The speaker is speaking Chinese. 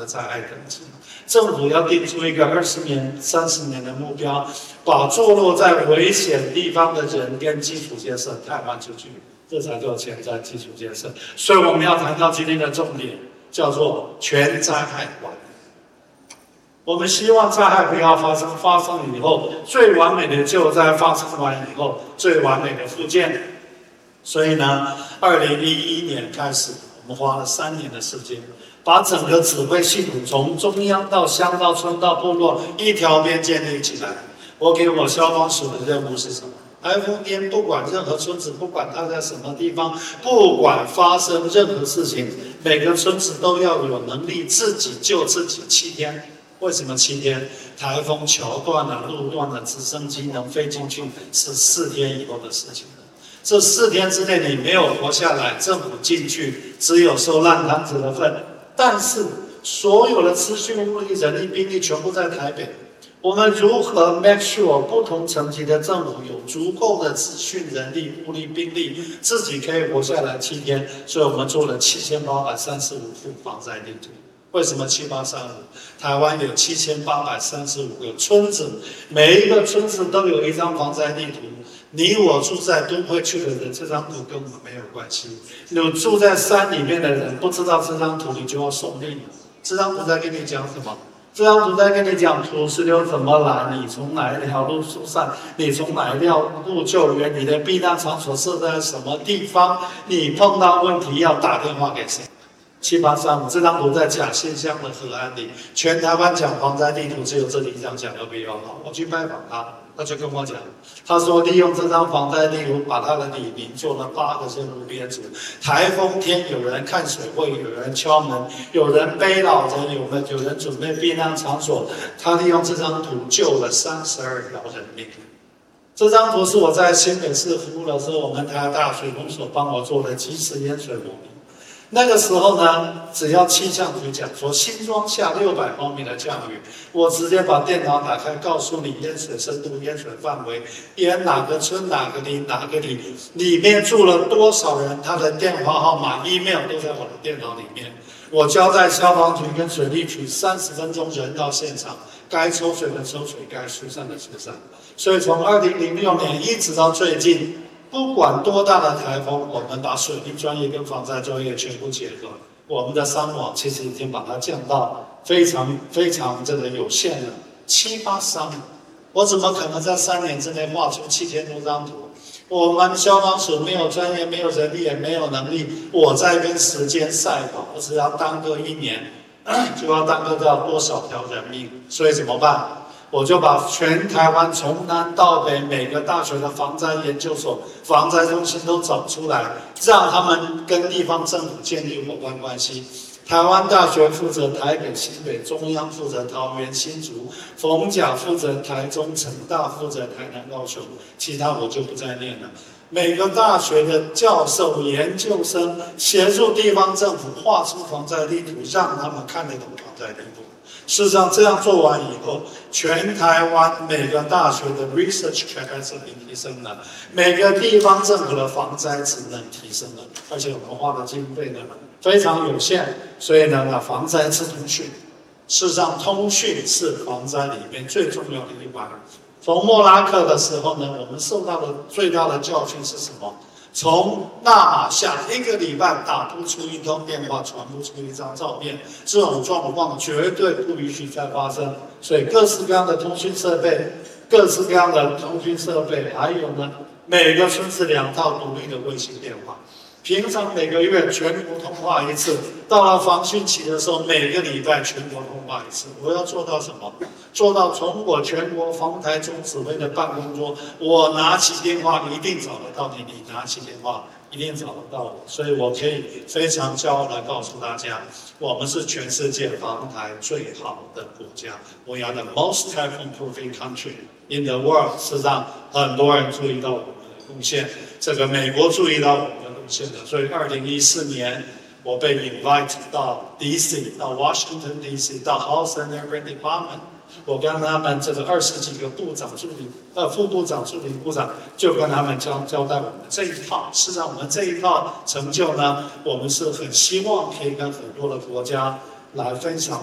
的灾害等级。政府要定出一个20年、30年的目标，把坐落在危险地方的人跟基础建设汰换出去，这才叫前瞻基础建设。所以我们要谈到今天的重点，叫做全灾害管理。我们希望灾害不要发生，发生以后最完美的救灾，发生完以后最完美的复建。所以呢，2011年开始，我们花了3年的时间，把整个指挥系统从中央到乡到村到部落一条边建立起来。我给我消防署的任务是什么？台风天不管任何村子，不管它在什么地方，不管发生任何事情，每个村子都要有能力自己救自己7天。为什么7天？台风桥断了、路断了，直升机能飞进去是4天以后的事情了。这4天之内你没有活下来，政府进去只有收烂摊子的份。但是所有的资讯、物力、人力、兵力全部在台北。我们如何 make sure 不同层级的政府有足够的资讯、人力、物力、兵力，自己可以活下来7天？所以我们做了7835幅防灾地图。为什么7835？台湾有7835个村子，每一个村子都有一张防灾地图。你我住在都会区的人，这张图跟我们没有关系。有住在山里面的人，不知道这张图，你就要送命了。这张图在跟你讲什么？这张图在跟你讲土石流怎么来，你从哪一条路疏散，你从哪一条路救援，你的避难场所设在什么地方，你碰到问题要打电话给谁？7835这张图在甲县乡的河岸里，全台湾讲防灾地图只有这里一张讲得比较好。我去拜访他，他就跟我讲，他说利用这张防灾地图，把他的里民做了8个线路编组。台风天有人看水位，有人敲门，有人背老人，有人准备避难场所。他利用这张图救了32条人命。这张图是我在新北市服务的时候，我们台大水工所帮我做的即时淹水模拟。那个时候呢，只要气象局讲说新庄下600毫米的降雨，我直接把电脑打开，告诉你淹水深度、淹水范围、淹哪个村、哪个里、哪个里，里面住了多少人，他的电话号码、email 都在我的电脑里面。我交代消防局跟水利局30分钟人到现场，该抽水的抽水，该疏散的疏散。所以从2006年一直到最近。不管多大的台风，我们把水利专业跟防灾专业全部结合，我们的伤亡其实已经把它降到非常这个有限了，783。我怎么可能在3年之内画出7000多张图？我们消防署没有专业，没有人力，也没有能力。我在跟时间赛跑，我只要耽搁1年，就要耽搁掉多少条人命？所以怎么办？我就把全台湾从南到北每个大学的防灾研究所、防灾中心都找出来，让他们跟地方政府建立伙伴关系。台湾大学负责台北、新北，中央负责桃园、新竹，逢甲负责台中，成大负责台南、高雄，其他我就不再念了。每个大学的教授、研究生协助地方政府画出防灾地图，让他们看得懂防灾地图。事实上，这样做完以后，全台湾每个大学的 research capacity 提升了，每个地方政府的防灾职能提升了，而且我们花的经费呢非常有限，所以呢，防灾是通讯。事实上，通讯是防灾里面最重要的一环。从莫拉克的时候呢，我们受到的最大的教训是什么？从纳马夏1个礼拜打不出一通电话，传不出一张照片，这种状况绝对不允许再发生。所以各式各样的通讯设备，还有呢，每个村子2套独立的卫星电话。平常每个月全国通话1次，到了防汛期的时候，每个礼拜全国通话1次。我要做到什么？做到从我全国防台总指挥的办公桌，我拿起电话一定找得到你，你拿起电话一定找得到我。所以我可以非常骄傲地告诉大家，我们是全世界防台最好的国家。We are the most typhoon-proofing country in the world。事实上，很多人注意到我们的贡献，这个美国注意到我们的贡献的。所以2014年，我被 invite 到 DC， 到 Washington DC， 到 House and Urban Department。我跟他们这个20几个部长助理、副部长、助理部长，就跟他们交代我们这一套。事实上，我们这一套成就呢，我们是很希望可以跟很多的国家来分享。